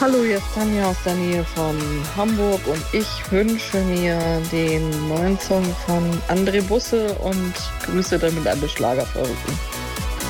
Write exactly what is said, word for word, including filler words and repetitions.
Hallo, hier ist Tanja aus der Nähe von Hamburg und ich wünsche mir den neuen Song von André Busse und grüße damit alle Schlagerverrückten.